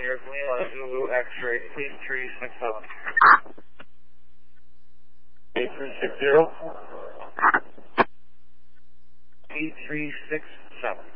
here from Lima Zulu X-ray, please 367. 8360. 8367.